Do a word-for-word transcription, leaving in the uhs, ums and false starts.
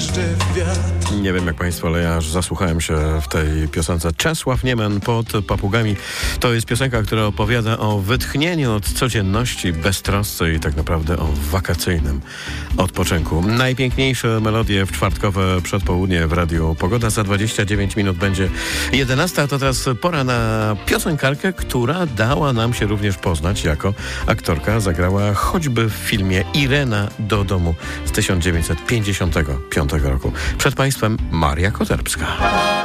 deszczy wiatr. Nie wiem jak Państwo, ale ja aż zasłuchałem się w tej piosence. Czesław Niemen pod papugami. To jest piosenka, która opowiada o wytchnieniu od codzienności, beztrosce i tak naprawdę o wakacyjnym odpoczynku. Najpiękniejsze melodie w czwartkowe przedpołudnie w Radiu Pogoda. Za dwadzieścia dziewięć minut będzie jedenasta. To teraz pora na piosenkarkę, która dała nam się również poznać jako aktorka. Zagrała choćby w filmie Irena do domu z tysiąc dziewięćset pięćdziesiątego piątego roku. Przed Państwem Maria Koterbska.